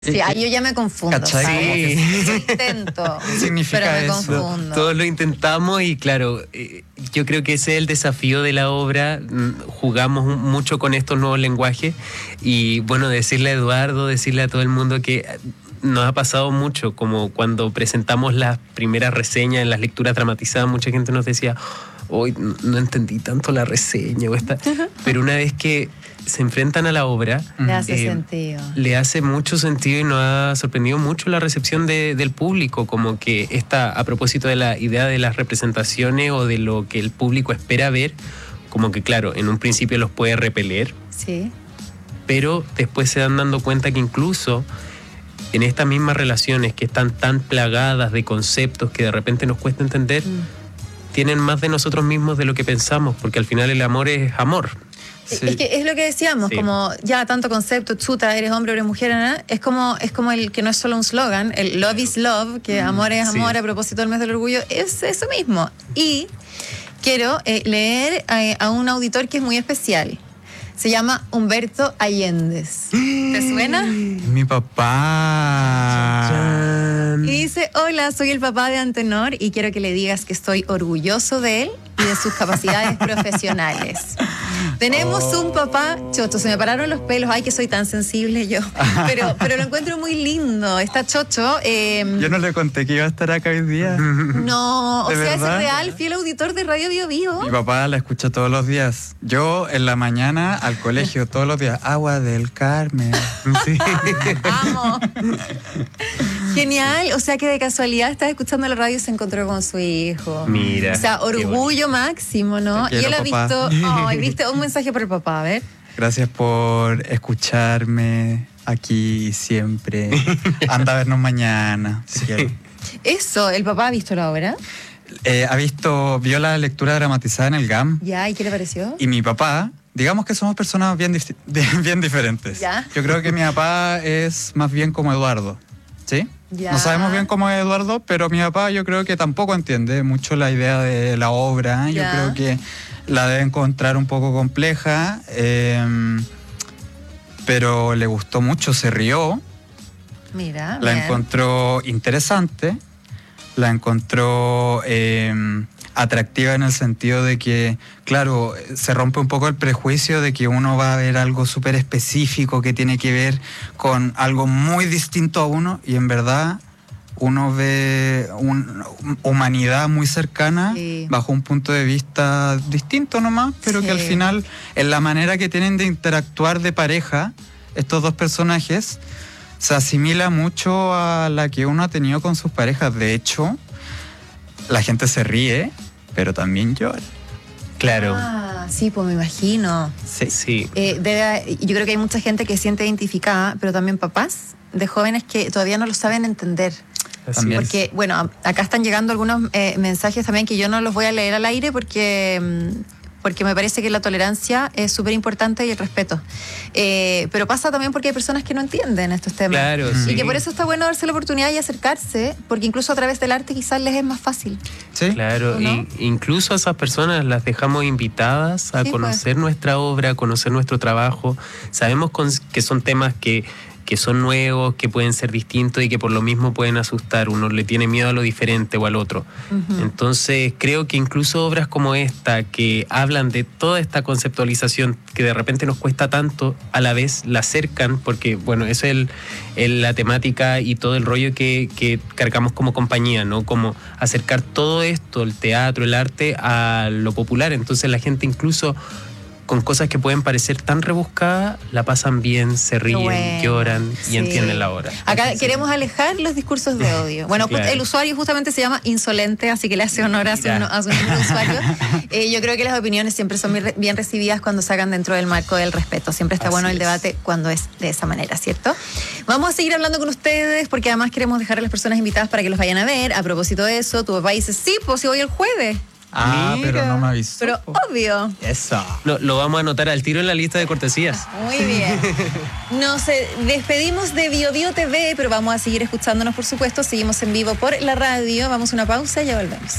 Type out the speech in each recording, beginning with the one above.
Sí, yo ya me confundo. ¿Cachai? Sí. Yo intento, significa pero me eso? confundo. Todos lo intentamos y claro, yo creo que ese es el desafío de la obra. Jugamos mucho con estos nuevos lenguajes y bueno, decirle a Eduardo, decirle a todo el mundo que nos ha pasado mucho, como cuando presentamos las primeras reseñas en las lecturas dramatizadas, mucha gente nos decía, hoy no entendí tanto la reseña o esta, pero una vez que se enfrentan a la obra, Le hace sentido. le hace mucho sentido y nos ha sorprendido mucho la recepción del público, como que a propósito de la idea de las representaciones o de lo que el público espera ver, como que claro, en un principio los puede repeler, Sí. pero después se dan dando cuenta que incluso en estas mismas relaciones que están tan plagadas de conceptos que de repente nos cuesta entender, tienen más de nosotros mismos de lo que pensamos, porque al final el amor es amor. Sí. Es que es lo que decíamos, Sí. como ya tanto concepto, chuta, eres hombre o eres mujer, ¿no? Es como el que no es solo un slogan, el love is love, que amor es amor, sí. a propósito del mes del orgullo, es eso mismo. Y quiero leer a un auditor que es muy especial. Se llama Humberto Allendez. ¿Te suena? Mi papá. Y dice, hola, soy el papá de Antenor y quiero que le digas que estoy orgulloso de él y de sus capacidades profesionales. Tenemos un papá chocho, se me pararon los pelos, ay que soy tan sensible yo, pero lo encuentro muy lindo, está chocho. Yo no le conté que iba a estar acá hoy día. No, o ¿De sea, verdad? es real, fiel auditor de Radio Bio Bio. Mi papá la escucha todos los días. Yo en la mañana al colegio todos los días. Agua del Carmen. Sí. Amo. Genial, o sea que de casualidad estás escuchando la radio y se encontró con su hijo. Mira. O sea, qué orgullo máximo, ¿no? Te Y quiero, él ha papá. visto, ay, viste un mensaje para el papá, a ver. Gracias por escucharme aquí siempre. Anda a vernos mañana. Si quieres. Eso, ¿el papá ha visto la obra? Vio la lectura dramatizada en el GAM. Ya, ¿y qué le pareció? Y mi papá, digamos que somos personas bien diferentes. Ya. Yo creo que mi papá es más bien como Eduardo, ¿sí? Ya. No sabemos bien cómo es Eduardo, pero mi papá yo creo que tampoco entiende mucho la idea de la obra. Yo Ya. creo que la debe encontrar un poco compleja, pero le gustó mucho, se rió, Mira, la bien. encontró interesante, la encontró atractiva en el sentido de que, claro, se rompe un poco el prejuicio de que uno va a ver algo súper específico que tiene que ver con algo muy distinto a uno y en verdad uno ve una humanidad muy cercana Sí. bajo un punto de vista distinto nomás, pero Sí. que al final en la manera que tienen de interactuar de pareja estos dos personajes se asimila mucho a la que uno ha tenido con sus parejas. De hecho, la gente se ríe, pero también llora. Claro. Ah, sí, pues me imagino. Sí. Yo creo que hay mucha gente que se siente identificada, pero también papás de jóvenes que todavía no lo saben entender. Así También. es. Porque, bueno, acá están llegando algunos mensajes también que yo no los voy a leer al aire porque me parece que la tolerancia es súper importante y el respeto. Pero pasa también porque hay personas que no entienden estos temas. Claro, Y sí. que por eso está bueno darse la oportunidad y acercarse, porque incluso a través del arte quizás les es más fácil. ¿Sí? Claro, ¿O no? y incluso a esas personas las dejamos invitadas a Sí, conocer nuestra obra, a conocer nuestro trabajo. Sabemos que son temas que son nuevos, que pueden ser distintos y que por lo mismo pueden asustar. Uno le tiene miedo a lo diferente o al otro. Entonces creo que incluso obras como esta, que hablan de toda esta conceptualización que de repente nos cuesta tanto, a la vez la acercan, porque bueno, eso es la temática y todo el rollo que cargamos como compañía, ¿no? Como acercar todo esto, el teatro, el arte, a lo popular. Entonces la gente incluso con cosas que pueden parecer tan rebuscadas, la pasan bien, se ríen, Bueno, lloran sí. y entienden la obra. Acá Entonces, queremos alejar los discursos de odio. Bueno, Claro. el usuario justamente se llama Insolente, así que le hace honor a su Mira. nombre de usuario. Yo creo que las opiniones siempre son bien recibidas cuando se hagan dentro del marco del respeto. Siempre está Así bueno el es. debate cuando es de esa manera, ¿cierto? Vamos a seguir hablando con ustedes porque además queremos dejar a las personas invitadas para que los vayan a ver. A propósito de eso, tu papá dice, sí, pues si voy el juedes. Ah, Mira. pero no me avisó. Pero obvio. Eso. Lo vamos a anotar al tiro en la lista de cortesías. Muy bien. Nos despedimos de Bio Bio TV, pero vamos a seguir escuchándonos, por supuesto. Seguimos en vivo por la radio. Vamos a una pausa y ya volvemos.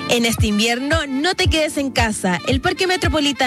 En este invierno, no te quedes en casa. El Parque Metropolitano